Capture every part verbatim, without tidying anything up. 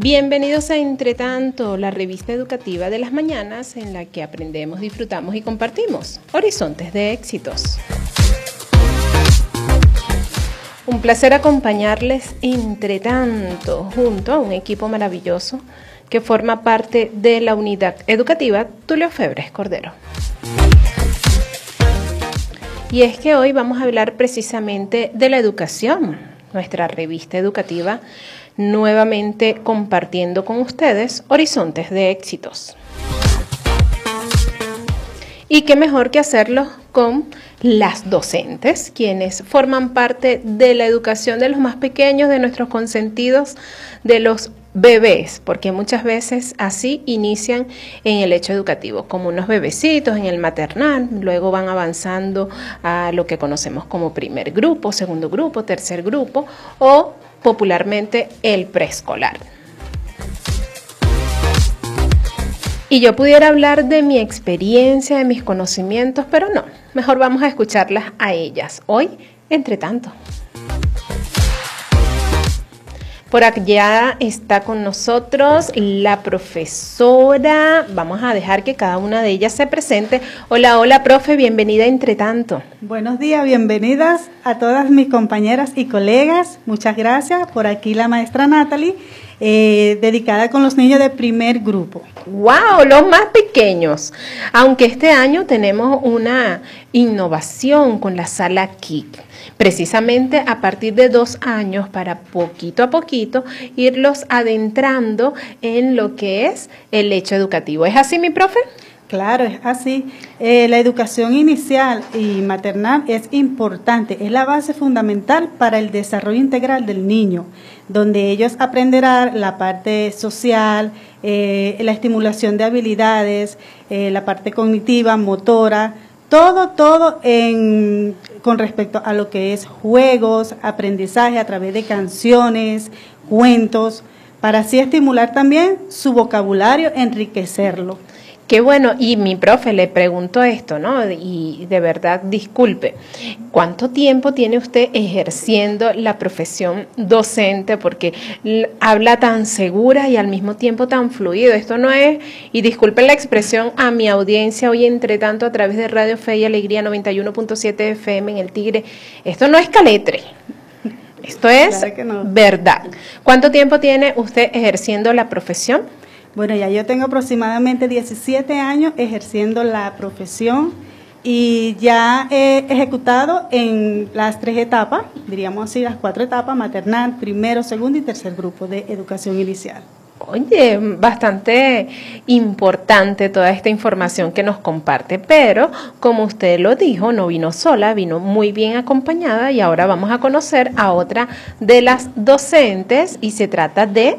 Bienvenidos a Entretanto, la revista educativa de las mañanas en la que aprendemos, disfrutamos y compartimos horizontes de éxitos. Un placer acompañarles Entretanto junto a un equipo maravilloso que forma parte de la unidad educativa Tulio Febres Cordero. Y es que hoy vamos a hablar precisamente de la educación, nuestra revista educativa, nuevamente compartiendo con ustedes horizontes de éxitos. Y qué mejor que hacerlo con las docentes, quienes forman parte de la educación de los más pequeños, de nuestros consentidos, de los bebés, porque muchas veces así inician en el hecho educativo, como unos bebecitos en el maternal, luego van avanzando a lo que conocemos como primer grupo, segundo grupo, tercer grupo o popularmente el preescolar. Y yo pudiera hablar de mi experiencia, de mis conocimientos, pero no, mejor vamos a escucharlas a ellas hoy, Entretanto. Por allá está con nosotros la profesora. Vamos a dejar que cada una de ellas se presente. Hola, hola, profe, bienvenida a Entretanto. Buenos días, bienvenidas a todas mis compañeras y colegas. Muchas gracias. Por aquí la maestra Natalie, eh, dedicada con los niños de primer grupo. ¡Wow! Los más pequeños. Aunque este año tenemos una innovación con la sala K I C. Precisamente a partir de dos años para poquito a poquito irlos adentrando en lo que es el hecho educativo. ¿Es así, mi profe? Claro, es así. Eh, la educación inicial y maternal es importante, es la base fundamental para el desarrollo integral del niño, donde ellos aprenderán la parte social, eh, la estimulación de habilidades, eh, la parte cognitiva, motora, todo, todo en, con respecto a lo que es juegos, aprendizaje a través de canciones, cuentos, para así estimular también su vocabulario, enriquecerlo. Qué bueno, y mi profe le pregunto esto, ¿no? Y de verdad, disculpe, ¿cuánto tiempo tiene usted ejerciendo la profesión docente? Porque habla tan segura y al mismo tiempo tan fluido. Esto no es, y disculpen la expresión a mi audiencia hoy Entretanto a través de Radio Fe y Alegría noventa y uno punto siete F M en El Tigre, esto no es caletre. Esto es Claro que no. Verdad. ¿Cuánto tiempo tiene usted ejerciendo la profesión? Bueno, ya yo tengo aproximadamente diecisiete años ejerciendo la profesión y ya he ejecutado en las tres etapas, diríamos así, las cuatro etapas, maternal, primero, segundo y tercer grupo de educación inicial. Oye, bastante importante toda esta información que nos comparte, pero como usted lo dijo, no vino sola, vino muy bien acompañada y ahora vamos a conocer a otra de las docentes y se trata de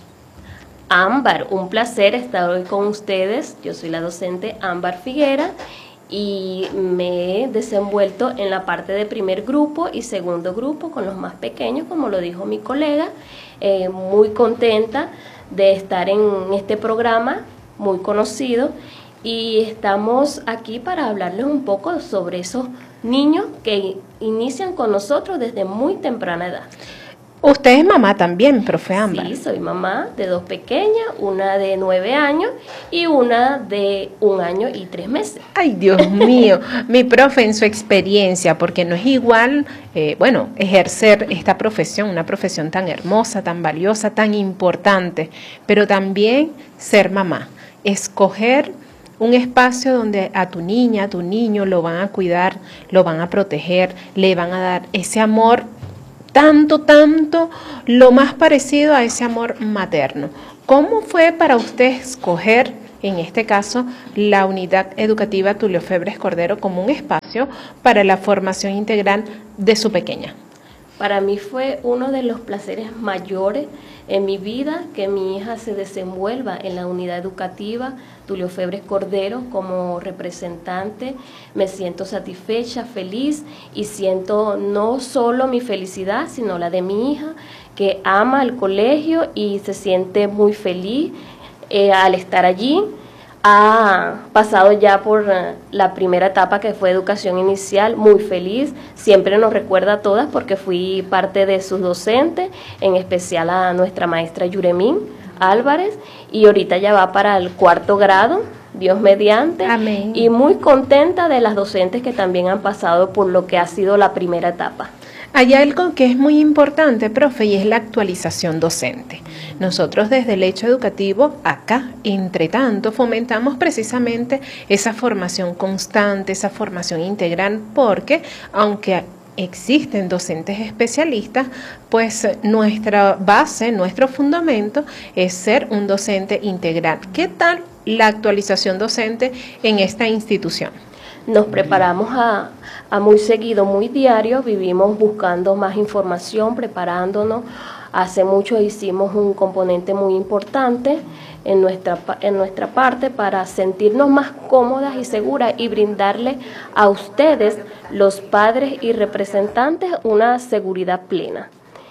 Ámbar. Un placer estar hoy con ustedes. Yo soy la docente Ámbar Figuera y me he desenvuelto en la parte de primer grupo y segundo grupo con los más pequeños, como lo dijo mi colega. Eh, muy contenta de estar en este programa muy conocido y estamos aquí para hablarles un poco sobre esos niños que inician con nosotros desde muy temprana edad. Usted es mamá también, profe Ámbar. Sí, soy mamá de dos pequeñas, una de nueve años y una de un año y tres meses. Ay, Dios mío, mi profe, en su experiencia, porque no es igual, eh, bueno, ejercer esta profesión, una profesión tan hermosa, tan valiosa, tan importante, pero también ser mamá, escoger un espacio donde a tu niña, a tu niño lo van a cuidar, lo van a proteger, le van a dar ese amor tanto, tanto, lo más parecido a ese amor materno. ¿Cómo fue para usted escoger, en este caso, la unidad educativa Tulio Febres Cordero como un espacio para la formación integral de su pequeña? Para mí fue uno de los placeres mayores en mi vida que mi hija se desenvuelva en la unidad educativa Tulio Febres Cordero como representante. Me siento satisfecha, feliz y siento no solo mi felicidad, sino la de mi hija, que ama el colegio y se siente muy feliz eh, al estar allí. Ha pasado ya por la primera etapa que fue educación inicial, muy feliz, siempre nos recuerda a todas porque fui parte de sus docentes, en especial a nuestra maestra Yuremín, Álvarez, y ahorita ya va para el cuarto grado, Dios mediante. Amén. Y muy contenta de las docentes que también han pasado por lo que ha sido la primera etapa. Hay algo que es muy importante, profe, y es la actualización docente. Nosotros desde el hecho educativo, acá, entre tanto, fomentamos precisamente esa formación constante, esa formación integral, porque aunque existen docentes especialistas, pues nuestra base, nuestro fundamento es ser un docente integral. ¿Qué tal la actualización docente en esta institución? Nos preparamos a, a muy seguido, muy diario, vivimos buscando más información, preparándonos. Hace mucho hicimos un componente muy importante en nuestra, en nuestra parte para sentirnos más cómodas y seguras y brindarle a ustedes, los padres y representantes, una seguridad plena.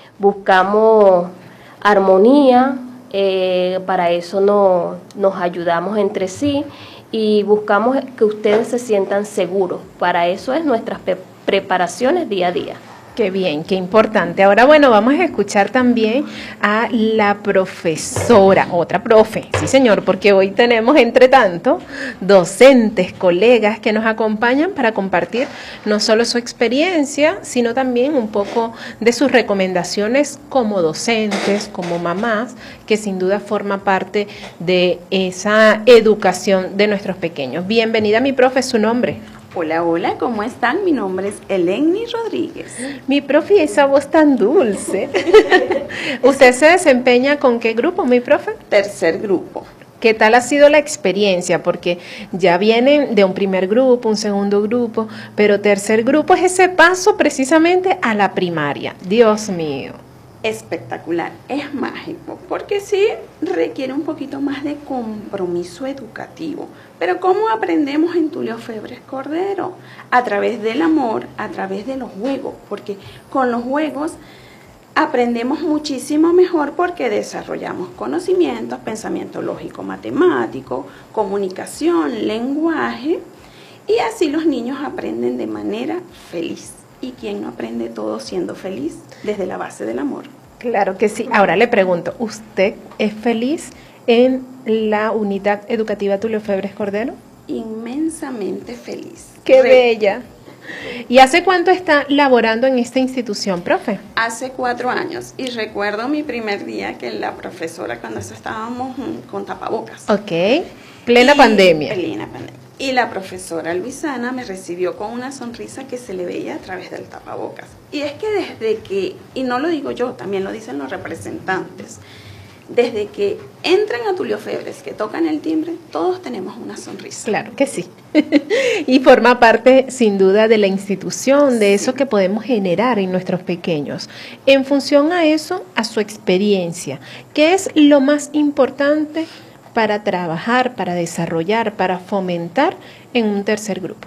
Buscamos armonía, eh, para eso no, nos ayudamos entre sí y buscamos que ustedes se sientan seguros. Para eso es nuestras pre- preparaciones día a día. Qué bien, qué importante. Ahora, bueno, vamos a escuchar también a la profesora, otra profe, sí señor, porque hoy tenemos entre tanto docentes, colegas que nos acompañan para compartir no solo su experiencia, sino también un poco de sus recomendaciones como docentes, como mamás, que sin duda forma parte de esa educación de nuestros pequeños. Bienvenida, mi profe, su nombre. Hola, hola, ¿cómo están? Mi nombre es Eleni Rodríguez. Mi profe, esa voz tan dulce. ¿Usted se desempeña con qué grupo, mi profe? Tercer grupo. ¿Qué tal ha sido la experiencia? Porque ya vienen de un primer grupo, un segundo grupo, pero tercer grupo es ese paso precisamente a la primaria. Dios mío. Espectacular, es mágico, porque sí requiere un poquito más de compromiso educativo. Pero ¿cómo aprendemos en Tulio Febres Cordero? A través del amor, a través de los juegos, porque con los juegos aprendemos muchísimo mejor porque desarrollamos conocimientos, pensamiento lógico matemático, comunicación, lenguaje, y así los niños aprenden de manera feliz. ¿Y quién no aprende todo siendo feliz? Desde la base del amor. Claro que sí. Ahora le pregunto, ¿usted es feliz en la unidad educativa Tulio Febres Cordero? Inmensamente feliz. ¡Qué Re bella! ¿Y hace cuánto está laborando en esta institución, profe? Hace cuatro años. Y recuerdo mi primer día que la profesora, cuando estábamos con tapabocas. Ok. Plena y, pandemia. Plena pandemia. Y la profesora Luisana me recibió con una sonrisa que se le veía a través del tapabocas. Y es que desde que, y no lo digo yo, también lo dicen los representantes, desde que entran a Tulio Febres, que tocan el timbre, todos tenemos una sonrisa. Claro que sí. Y forma parte, sin duda, de la institución, de eso que podemos generar en nuestros pequeños. En función a eso, a su experiencia, ¿qué es lo más importante para trabajar, para desarrollar, para fomentar en un tercer grupo?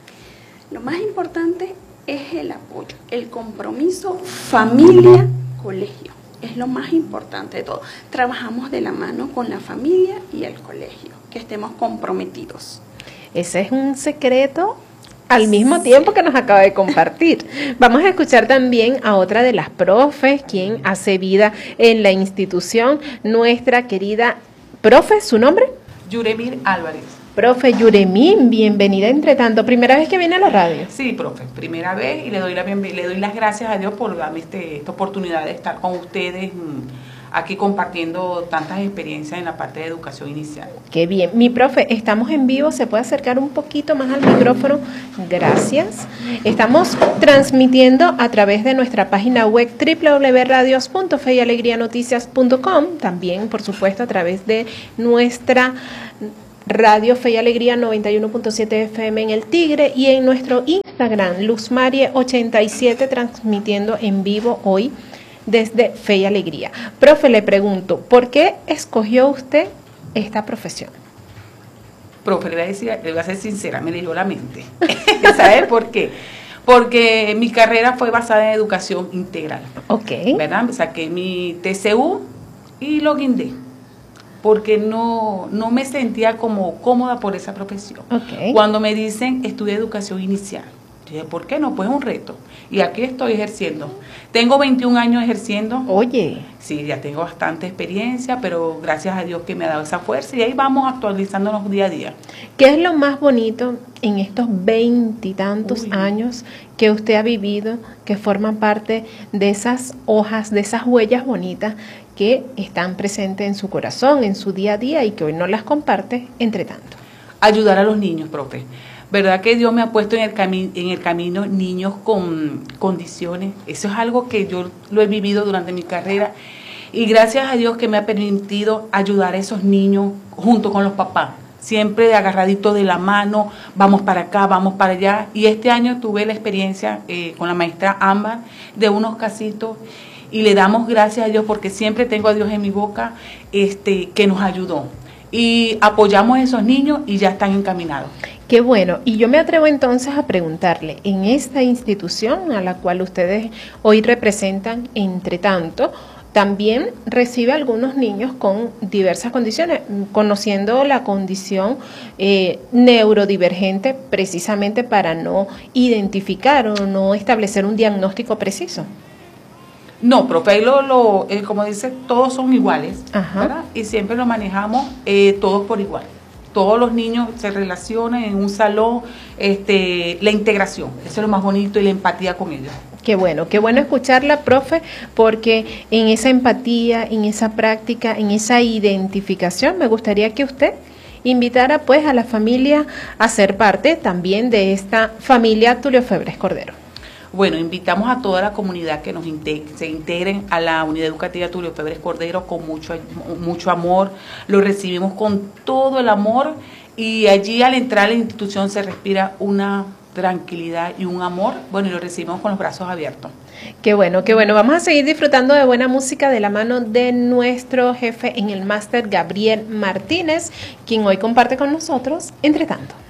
Lo más importante es el apoyo, el compromiso familia-colegio. Es lo más importante de todo. Trabajamos de la mano con la familia y el colegio, que estemos comprometidos. Ese es un secreto al mismo tiempo que nos acaba de compartir. Vamos a escuchar también a otra de las profes, quien hace vida en la institución, nuestra querida profe, ¿su nombre? Yuremín Álvarez. Profe Yuremín, bienvenida entre tanto. ¿Primera vez que viene a la radio? Sí, profe, primera vez, y le doy, la le doy las gracias a Dios por darme este, esta oportunidad de estar con ustedes mmm, aquí compartiendo tantas experiencias en la parte de educación inicial. Qué bien. Mi profe, estamos en vivo, ¿se puede acercar un poquito más al micrófono? Gracias. Estamos transmitiendo a través de nuestra página web doble u doble u doble u punto radios punto fe y alegría noticias punto com, también, por supuesto, a través de nuestra Radio Fe y Alegría noventa y uno punto siete F M en El Tigre y en nuestro Instagram, Luzmarie ochenta y siete, transmitiendo en vivo hoy desde Fe y Alegría. Profe, le pregunto, ¿por qué escogió usted esta profesión? Profe, le voy a decir, le voy a ser sincera, me leyó la mente. ¿Sabe por qué? Porque mi carrera fue basada en educación integral. Ok. ¿Verdad? Saqué mi T C U y lo guindé, porque no, no me sentía como cómoda por esa profesión. Okay. Cuando me dicen estudia educación inicial, Yo dije, ¿por qué no? Pues es un reto. Y aquí estoy ejerciendo. Tengo veintiún años ejerciendo. Oye. Sí, ya tengo bastante experiencia, pero gracias a Dios que me ha dado esa fuerza y ahí vamos actualizándonos día a día. ¿Qué es lo más bonito en estos veintitantos años que usted ha vivido, que forman parte de esas hojas, de esas huellas bonitas que están presentes en su corazón, en su día a día y que hoy no las comparte entre tanto? Ayudar a los niños, profe. ¿Verdad que Dios me ha puesto en el, cami en el camino niños con condiciones? Eso es algo que yo lo he vivido durante mi carrera y gracias a Dios que me ha permitido ayudar a esos niños junto con los papás. Siempre agarradito de la mano, vamos para acá, vamos para allá. Y este año tuve la experiencia eh, con la maestra Ámbar de unos casitos y le damos gracias a Dios porque siempre tengo a Dios en mi boca este, que nos ayudó. Y apoyamos a esos niños y ya están encaminados. Qué bueno. Y yo me atrevo entonces a preguntarle, en esta institución a la cual ustedes hoy representan, entre tanto, también recibe a algunos niños con diversas condiciones, conociendo la condición eh, neurodivergente precisamente para no identificar o no establecer un diagnóstico preciso. No, profe, ahí lo, lo eh, como dice, todos son iguales, Ajá. ¿verdad? Y siempre lo manejamos eh, todos por igual. Todos los niños se relacionan en un salón, este, la integración, eso es lo más bonito y la empatía con ellos. Qué bueno, qué bueno escucharla, profe, porque en esa empatía, en esa práctica, en esa identificación, me gustaría que usted invitara pues a la familia a ser parte también de esta familia Tulio Febres Cordero. Bueno, invitamos a toda la comunidad que nos integ se integren a la Unidad Educativa Tulio Febres Cordero con mucho, mucho amor. Lo recibimos con todo el amor y allí al entrar a la institución se respira una tranquilidad y un amor. Bueno, y lo recibimos con los brazos abiertos. Qué bueno, qué bueno. Vamos a seguir disfrutando de buena música de la mano de nuestro jefe en el máster, Gabriel Martínez, quien hoy comparte con nosotros, entre tanto.